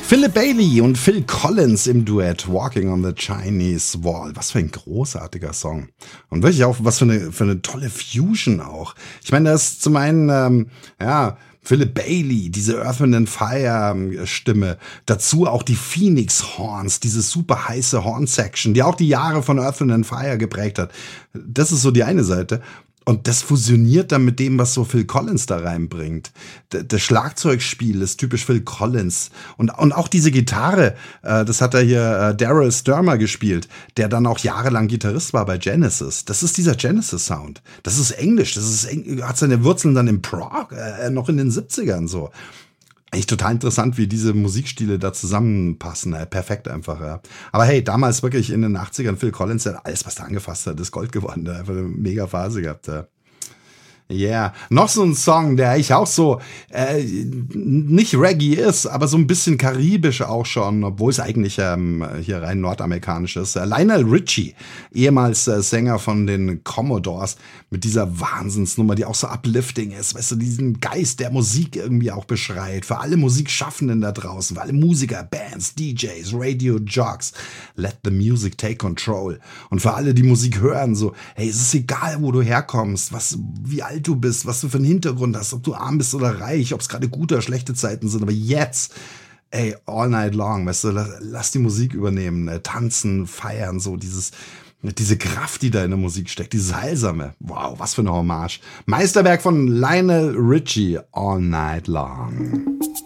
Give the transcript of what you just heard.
Philip Bailey und Phil Collins im Duett Walking on the Chinese Wall. Was für ein großartiger Song. Und wirklich auch, was für eine tolle Fusion auch. Ich meine, da ist zum einen, Philip Bailey, diese Earth, Wind & Fire Stimme. Dazu auch die Phoenix Horns, diese super heiße Horn-Section, die auch die Jahre von Earth, Wind & Fire geprägt hat. Das ist so die eine Seite. Und das fusioniert dann mit dem, was so Phil Collins da reinbringt. Das Schlagzeugspiel ist typisch Phil Collins. Und auch diese Gitarre, das hat er hier Daryl Stuermer gespielt, der dann auch jahrelang Gitarrist war bei Genesis. Das ist dieser Genesis-Sound. Das ist Englisch. Hat seine Wurzeln dann im Prog, noch in den 70ern so. Eigentlich total interessant, wie diese Musikstile da zusammenpassen. Perfekt einfach, ja. Aber hey, damals wirklich in den 80ern, Phil Collins, alles, was da angefasst hat, ist Gold geworden. Der hat einfach eine mega Phase gehabt. Ja. Yeah. Noch so ein Song, der eigentlich auch so nicht Reggae ist, aber so ein bisschen karibisch auch schon, obwohl es eigentlich hier rein nordamerikanisch ist. Lionel Richie, ehemals Sänger von den Commodores, mit dieser Wahnsinnsnummer, die auch so uplifting ist, weißt du, diesen Geist der Musik irgendwie auch beschreit. Für alle Musikschaffenden da draußen, für alle Musiker, Bands, DJs, Radio Jocks, let the music take control. Und für alle, die Musik hören, so, hey, es ist egal, wo du herkommst, wie alt du bist, was du für einen Hintergrund hast, ob du arm bist oder reich, ob es gerade gute oder schlechte Zeiten sind, aber jetzt, ey, all night long, weißt du, lass die Musik übernehmen, tanzen, feiern, so diese Kraft, die da in der Musik steckt, dieses Heilsame. Wow, was für eine Hommage. Meisterwerk von Lionel Richie, All Night Long.